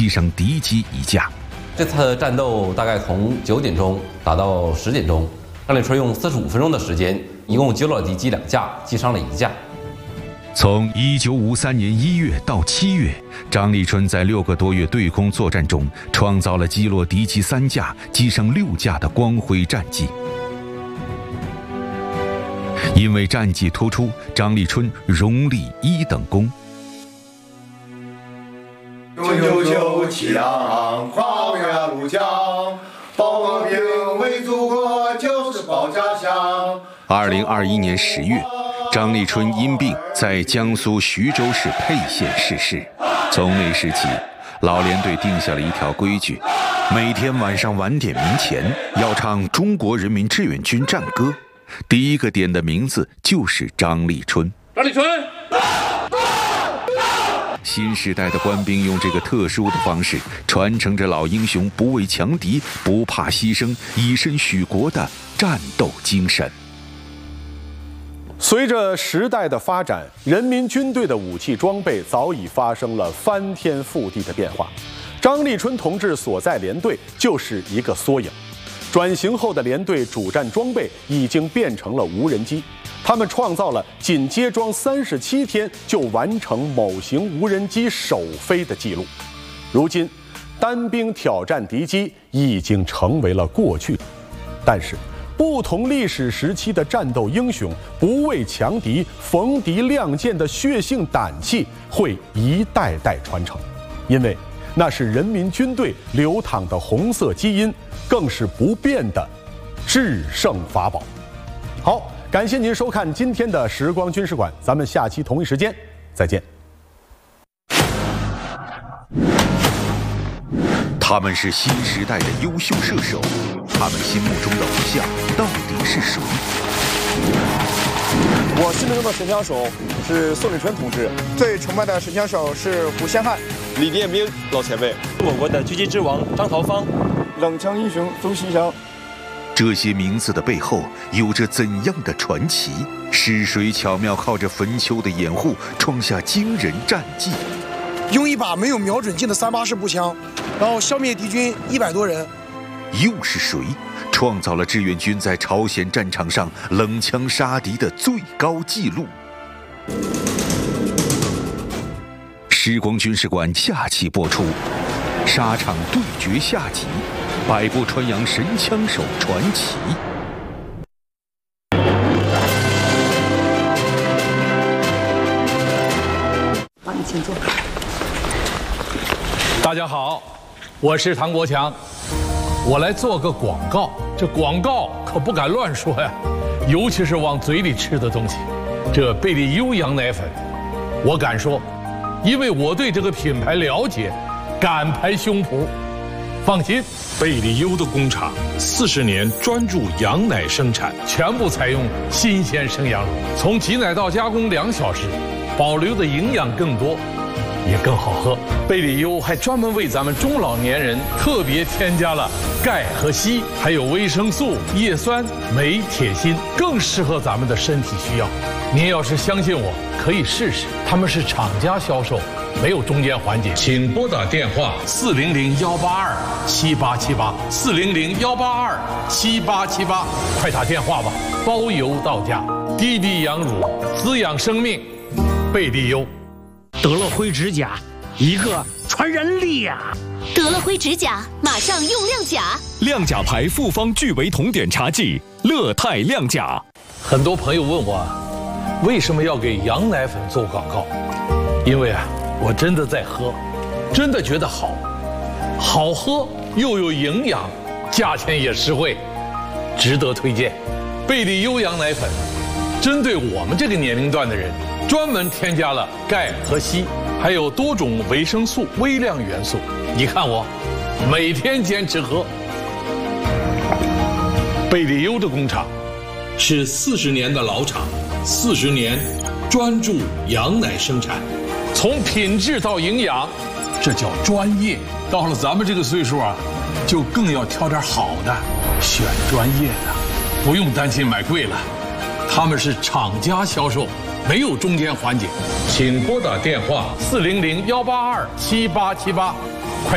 击伤敌机1架。 这次战斗大概从9点钟打到10点钟，张立春用45分钟的时间，一共击落了敌机2架，击伤了1架。 从1953年1月到7月，张立春在6个多月对空作战中，创造了击落敌机3架、击伤6架的光辉战绩。因为战绩突出，张立春荣立1等功。 999气昂，跨越陆江，保和平，为祖国，就是保家乡。 2021年10月，张立春因病在江苏徐州市沛县逝世。从那时起，老连队定下了一条规矩：每天晚上晚点名前要唱中国人民志愿军战歌。第一个点的名字就是张立春。 张立春。 新时代的官兵用这个特殊的方式，传承着老英雄不畏强敌、不怕牺牲、以身许国的战斗精神。 随着时代的发展，人民军队的武器装备早已发生了翻天覆地的变化。张立春同志所在连队就是一个缩影。转型后的连队主战装备已经变成了无人机，他们创造了仅接装37天就完成某型无人机首飞的记录。如今，单兵挑战敌机已经成为了过去，但是不同历史时期的战斗英雄不畏强敌、逢敌亮剑的血性胆气会一代代传承，因为那是人民军队流淌的红色基因，更是不变的制胜法宝。好，感谢您收看今天的时光军事馆，咱们下期同一时间再见。 他们是新时代的优秀射手，他们心目中的偶像到底是谁？ 我心目中的神枪手是宋立春同志，最崇拜的神枪手是胡先汉、李殿兵老前辈， 我国的狙击之王张桃芳， 冷枪英雄邹锡祥。 这些名字的背后有着怎样的传奇？是谁巧妙靠着坟丘的掩护，创下惊人战绩？ 用一把没有瞄准镜的380式步枪，然后消灭敌军100多人。 又是谁创造了志愿军在朝鲜战场上冷枪杀敌的最高纪录？时光军事馆下期播出，沙场对决下集，百步穿杨神枪手传奇。 好，你请坐。 大家好，我是唐国强，我来做个广告。这广告可不敢乱说呀，尤其是往嘴里吃的东西。这贝利优羊奶粉，我敢说，因为我对这个品牌了解，敢拍胸脯。放心， 贝利优的工厂40年专注羊奶生产， 全部采用新鲜生羊乳，从挤奶到加工2小时，保留的营养更多，也更好喝。贝利优还专门为咱们中老年人特别添加了钙和硒，还有维生素、叶酸、镁、铁、锌，更适合咱们的身体需要。您要是相信我，可以试试。他们是厂家销售，没有中间环节。请拨打电话400-182-7878，400-182-7878，快打电话吧，包邮到家。滴滴羊乳，滋养生命，贝利优。 德乐辉指甲，一个传人力呀！ 德乐辉指甲，马上用亮甲。 亮甲牌复方聚维酮碘茶剂，乐泰亮甲。 很多朋友问我，为什么要给羊奶粉做广告？因为我真的在喝，真的觉得好，好喝又有营养，价钱也实惠，值得推荐。贝利优羊奶粉，针对我们这个年龄段的人，专门添加了钙和硒，还有多种维生素、微量元素。你看我，每天坚持喝。贝利优的工厂是40年的老厂，40年专注羊奶生产，从品质到营养，这叫专业。到了咱们这个岁数就更要挑点好的，选专业的，不用担心买贵了。他们是厂家销售，没有中间环节。请拨打电话400-182-7878。